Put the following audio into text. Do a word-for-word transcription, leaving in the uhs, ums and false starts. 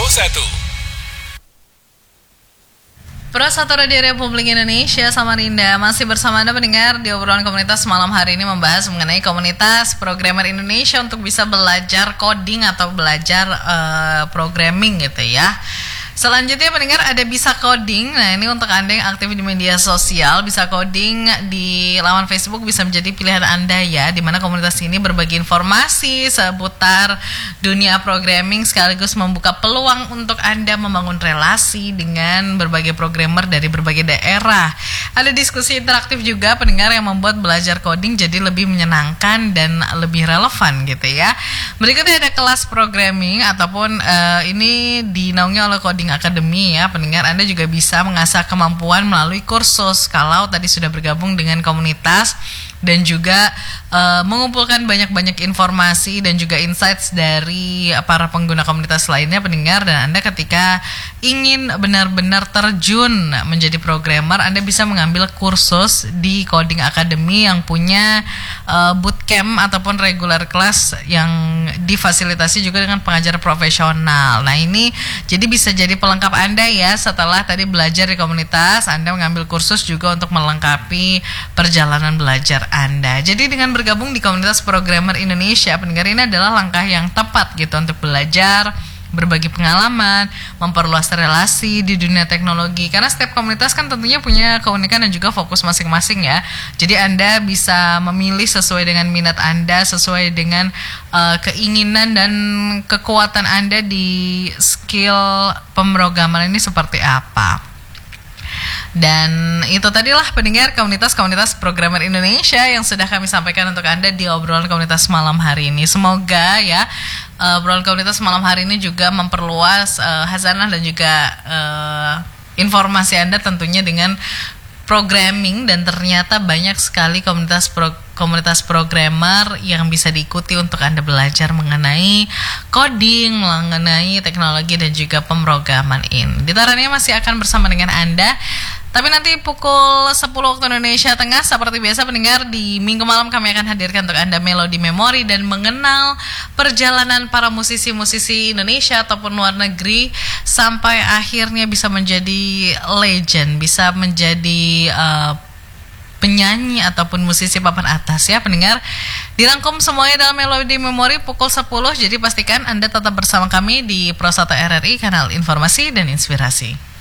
satu. Pro satu Radio Republik Indonesia Samarinda masih bersama Anda pendengar di obrolan komunitas malam hari ini, membahas mengenai komunitas programmer Indonesia untuk bisa belajar coding atau belajar uh, programming gitu ya. Selanjutnya pendengar ada Bisa Coding. Nah ini untuk Anda yang aktif di media sosial, Bisa Coding di laman Facebook bisa menjadi pilihan Anda ya, dimana komunitas ini berbagi informasi seputar dunia programming sekaligus membuka peluang untuk Anda membangun relasi dengan berbagai programmer dari berbagai daerah. Ada diskusi interaktif juga pendengar yang membuat belajar coding jadi lebih menyenangkan dan lebih relevan gitu ya. Berikutnya ada kelas programming ataupun uh, ini dinaungi oleh Coding Academy ya pendengar. Anda juga bisa mengasah kemampuan melalui kursus kalau tadi sudah bergabung dengan komunitas dan juga uh, mengumpulkan banyak-banyak informasi dan juga insights dari para pengguna komunitas lainnya pendengar. Dan Anda ketika ingin benar-benar terjun menjadi programmer, Anda bisa mengambil kursus di Coding Academy yang punya uh, bootcamp ataupun regular class yang difasilitasi juga dengan pengajar profesional. Nah ini jadi bisa jadi pelengkap Anda ya, setelah tadi belajar di komunitas, Anda mengambil kursus juga untuk melengkapi perjalanan belajar Anda. Jadi dengan bergabung di komunitas programmer Indonesia pendengar, ini adalah langkah yang tepat gitu untuk belajar, berbagi pengalaman, memperluas relasi di dunia teknologi. Karena setiap komunitas kan tentunya punya keunikan dan juga fokus masing-masing ya. Jadi Anda bisa memilih sesuai dengan minat Anda, sesuai dengan uh, keinginan dan kekuatan Anda di skill pemrograman ini seperti apa. Dan itu tadilah pendengar komunitas-komunitas programmer Indonesia yang sudah kami sampaikan untuk Anda di obrolan komunitas malam hari ini. Semoga ya uh, obrolan komunitas malam hari ini juga memperluas uh, hazanah dan juga uh, informasi Anda tentunya dengan programming, dan ternyata banyak sekali komunitas pro, komunitas programmer yang bisa diikuti untuk Anda belajar mengenai coding, mengenai teknologi dan juga pemrograman ini. Ditarannya masih akan bersama dengan Anda. Tapi nanti pukul sepuluh waktu Indonesia Tengah seperti biasa pendengar, di minggu malam kami akan hadirkan untuk Anda Melodi Memori dan mengenal perjalanan para musisi-musisi Indonesia ataupun luar negeri sampai akhirnya bisa menjadi legend, bisa menjadi uh, penyanyi ataupun musisi papan atas ya pendengar. Dirangkum semuanya dalam Melodi Memori pukul sepuluh. Jadi pastikan Anda tetap bersama kami di Pro satu R R I, kanal informasi dan inspirasi.